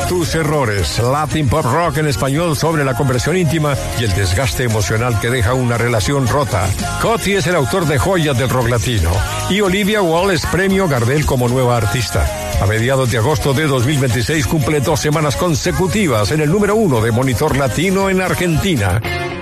Tus errores, Latin Pop Rock en español sobre la conversión íntima y el desgaste emocional que deja una relación rota. Coti es el autor de joyas del rock latino y Olivia Wall es premio Gardel como nueva artista. A mediados de agosto de 2026 cumple 2 semanas consecutivas en el número 1 de Monitor Latino en Argentina.